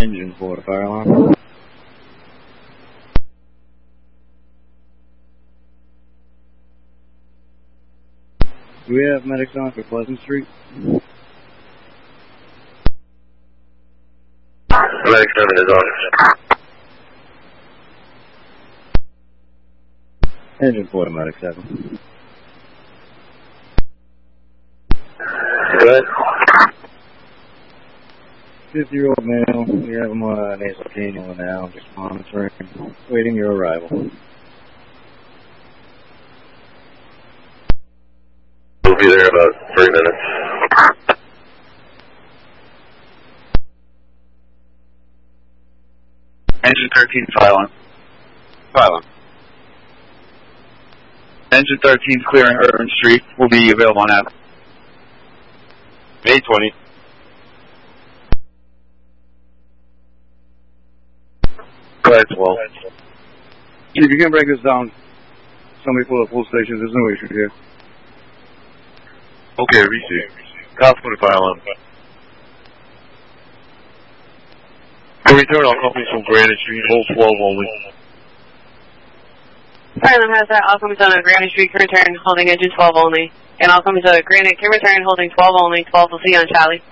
Engine 4 to fire alarm. Do we have medics on for Pleasant Street? Medic 7 is on. Engine 4 to medic 7. Go ahead. 50-year-old male. We have him on nasal cannula now, just monitoring, waiting your arrival. We'll be there in about 3 minutes. Engine 13 silent. Silent. Engine 13 is clearing Urban Street. Will be available on app. May 20. Go ahead, 12. If you can break this down, somebody pull up full station. There's no issue here. Okay, receive. Cop 25 on. For return, all companies from Granite Street, hold 12 only. Silent has that. All companies on Granite Street can return holding engine 12 only. And all companies on Granite can return holding 12 only. 12 will see you on Charlie.